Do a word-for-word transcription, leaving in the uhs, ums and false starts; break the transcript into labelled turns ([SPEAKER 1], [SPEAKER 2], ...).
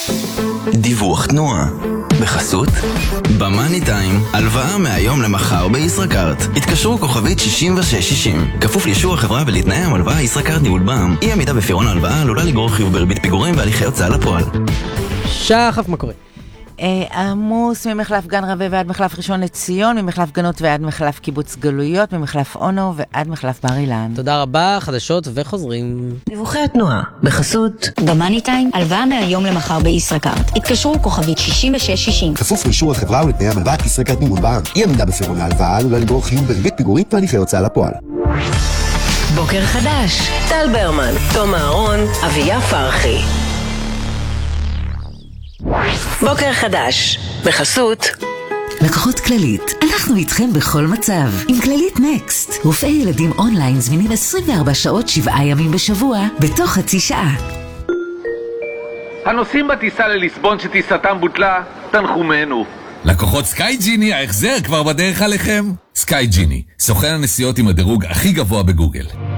[SPEAKER 1] דיווח תנועה בחסות במאני טיים, הלוואה מהיום למחר בישראכרט. התקשרו כוכבית שישים ושש שישים. כפוף לאישור החברה ולתנאי המלוואה. ישראכרט ניהול בע"מ. אי עמידה בפירעון ההלוואה עלולה לגרור חיוב בריבית פיגורים והליכי הוצאה לפועל.
[SPEAKER 2] שחף, מה קורה?
[SPEAKER 3] עמוס ממחלף גן רווה ועד מחלף ראשון לציון, ממחלף גנות ועד מחלף קיבוץ גלויות, ממחלף אונו ועד מחלף בר אילן.
[SPEAKER 2] תודה רבה, חדשות וחוזרים.
[SPEAKER 4] דיווחי התנועה בחסות
[SPEAKER 5] במאני טיים, הלוואה מהיום למחר בישראכרט. התקשרו כוכבית שישים ושש שישים.
[SPEAKER 6] כפוף לאישור החברה ולתנאי המלוואה. ישראכרט ניהול בע"מ. אי עמידה בפירעון ההלוואה עלולה לגרור חיוב בריבית פיגורים והליכי הוצאה לפועל.
[SPEAKER 4] בוקר חדש, טל ברמן, תום אהרון, אביה פרחי. בוקר חדש בחסות
[SPEAKER 7] לקוחות כללית, אנחנו איתכם בכל מצב. עם כללית נקסט, רופאי ילדים אונליין זמינים עשרים וארבע שעות שבעה ימים בשבוע בתוך חצי שעה.
[SPEAKER 8] הנוסעים בטיסה לליסבון שטיסתם בוטלה, תנחומנו.
[SPEAKER 9] לקוחות סקאי ג'יני, ההחזר כבר בדרך עליכם. סקאי ג'יני, סוכן הנסיעות עם הדירוג הכי גבוה בגוגל.